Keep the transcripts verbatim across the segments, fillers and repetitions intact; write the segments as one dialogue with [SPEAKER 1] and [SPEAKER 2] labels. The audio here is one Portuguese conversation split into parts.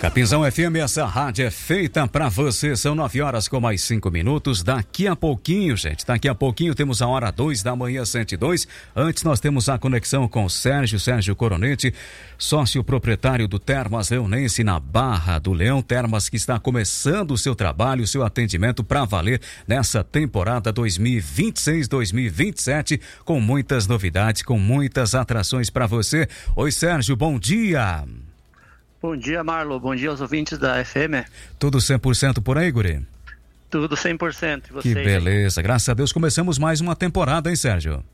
[SPEAKER 1] Capinzão F M, essa rádio é feita pra você. São nove horas com mais cinco minutos. Daqui a pouquinho, gente, daqui a pouquinho temos a hora dois da manhã, cento e dois. Antes nós temos a conexão com o Sérgio, Sérgio Coronete, sócio proprietário do Termas Leonense na Barra do Leão. Termas que está começando o seu trabalho, o seu atendimento pra valer nessa temporada dois mil e vinte e seis, dois mil e vinte e sete, com muitas novidades, com muitas atrações pra você. Oi, Sérgio, bom dia.
[SPEAKER 2] Bom dia, Marlon. Bom dia aos ouvintes da F M.
[SPEAKER 1] Tudo cem por cento por aí, guri?
[SPEAKER 2] Tudo cem por cento. E vocês?
[SPEAKER 1] Que beleza. Aí? Graças a Deus começamos mais uma temporada, hein, Sérgio?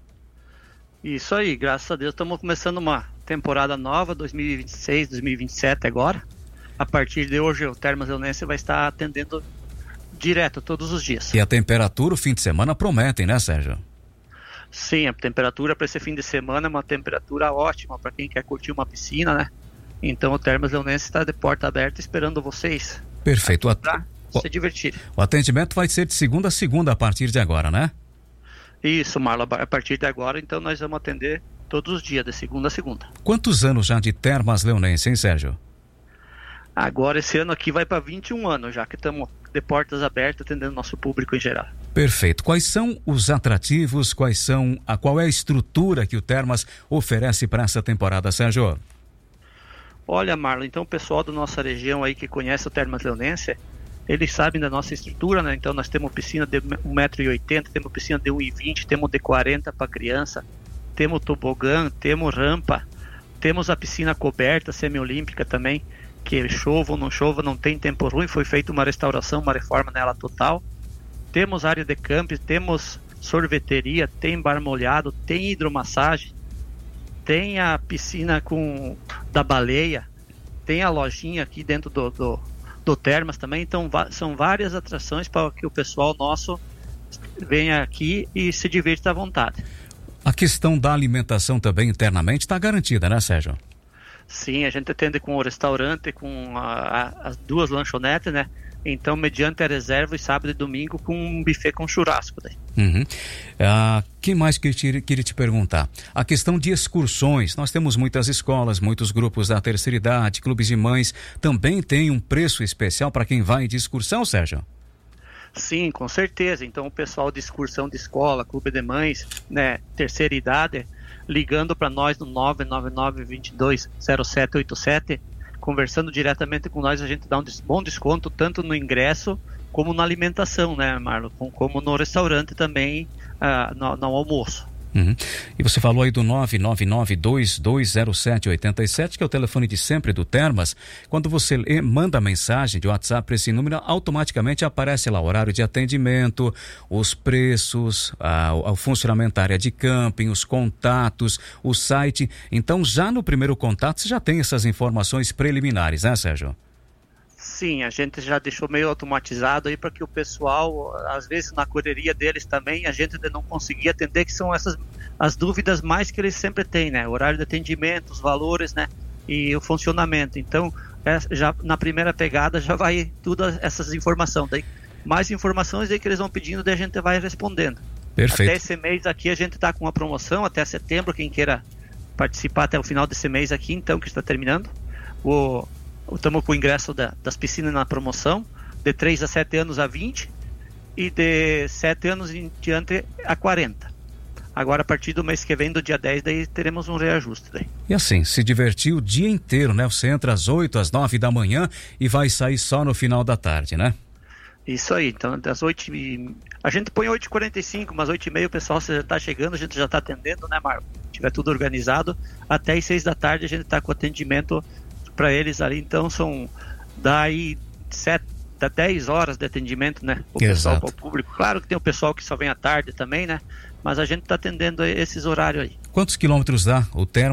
[SPEAKER 2] Isso aí. Graças a Deus estamos começando uma temporada nova, dois mil e vinte e seis, dois mil e vinte e sete agora. A partir de hoje, o Termas Leonense vai estar atendendo direto todos os dias.
[SPEAKER 1] E a temperatura, o fim de semana prometem, né, Sérgio?
[SPEAKER 2] Sim, a temperatura para esse fim de semana é uma temperatura ótima para quem quer curtir uma piscina, né? Então o Termas Leonense está de porta aberta esperando vocês.
[SPEAKER 1] Perfeito.
[SPEAKER 2] Para se divertir.
[SPEAKER 1] O atendimento vai ser de segunda a segunda a partir de agora, né?
[SPEAKER 2] Isso, Marlon. A partir de agora, então, nós vamos atender todos os dias, de segunda a segunda.
[SPEAKER 1] Quantos anos já de Termas Leonense, hein, Sérgio?
[SPEAKER 2] Agora, esse ano aqui vai para vinte e um anos já, que estamos de portas abertas atendendo nosso público em geral.
[SPEAKER 1] Perfeito. Quais são os atrativos, quais são, a, qual é a estrutura que o Termas oferece para essa temporada, Sérgio?
[SPEAKER 2] Olha, Marlon, então o pessoal da nossa região aí que conhece o Termas Leonense, eles sabem da nossa estrutura, né? Então nós temos piscina de um metro e oitenta, temos piscina de um e vinte, temos de quarenta para criança, temos tobogã, temos rampa, temos a piscina coberta, semiolímpica também, que chova ou não chova, não tem tempo ruim, foi feita uma restauração, uma reforma nela total. Temos área de camping, temos sorveteria, tem bar molhado, tem hidromassagem, tem a piscina com da baleia, tem a lojinha aqui dentro do, do, do Termas também. Então são várias atrações para que o pessoal nosso venha aqui e se divirta à vontade.
[SPEAKER 1] A questão da alimentação também internamente está garantida, né, Sérgio?
[SPEAKER 2] Sim, a gente atende com o restaurante, com a, a, as duas lanchonetes, né? Então, mediante a reserva, e sábado e domingo, com um buffet com churrasco. Daí.
[SPEAKER 1] Uhum. Ah, que mais que eu te, queria te perguntar? A questão de excursões. Nós temos muitas escolas, muitos grupos da terceira idade, clubes de mães. Também tem um preço especial para quem vai de excursão, Sérgio?
[SPEAKER 2] Sim, com certeza. Então, o pessoal de excursão de escola, clube de mães, né, terceira idade, ligando para nós no nove nove nove, dois dois zero sete oito sete, conversando diretamente com nós, a gente dá um bom desconto tanto no ingresso como na alimentação, né, Marlon? Como no restaurante também, uh, no, no almoço.
[SPEAKER 1] Uhum. E você falou aí do nove nove nove, dois dois zero sete oito sete, que é o telefone de sempre do Termas. Quando você lê, manda mensagem de WhatsApp para esse número, automaticamente aparece lá o horário de atendimento, os preços, a, a funcionamento da área de camping, os contatos, o site. Então, já no primeiro contato, você já tem essas informações preliminares, né, Sérgio?
[SPEAKER 2] Sim, a gente já deixou meio automatizado aí para que o pessoal, às vezes na correria deles também, a gente ainda não conseguia atender, que são essas as dúvidas mais que eles sempre têm, né? O horário de atendimento, os valores, né? E o funcionamento. Então, é, já na primeira pegada já vai tudo essas informações. Daí, mais informações aí que eles vão pedindo, daí a gente vai respondendo.
[SPEAKER 1] Perfeito.
[SPEAKER 2] Até esse mês aqui a gente está com uma promoção, até setembro, quem queira participar até o final desse mês aqui, então, que está terminando. O Estamos com o ingresso da, das piscinas na promoção, de três a sete anos a vinte e de sete anos em diante a quarenta. Agora, a partir do mês que vem, do dia dez, daí teremos um reajuste. Daí.
[SPEAKER 1] E assim, se divertir o dia inteiro, né? Você entra às oito, às nove da manhã e vai sair só no final da tarde, né?
[SPEAKER 2] Isso aí, então das oito e... A gente põe oito e quarenta e cinco, mas oito e meia o pessoal já está chegando, a gente já está atendendo, né, Marco? Se tiver tudo organizado, até às seis da tarde a gente está com atendimento para eles ali, então são daí sete a dez horas de atendimento, né? O pessoal, para o público. Claro que tem o pessoal que só vem à tarde também, né? Mas a gente está atendendo esses horários aí.
[SPEAKER 1] Quantos quilômetros dá o Termas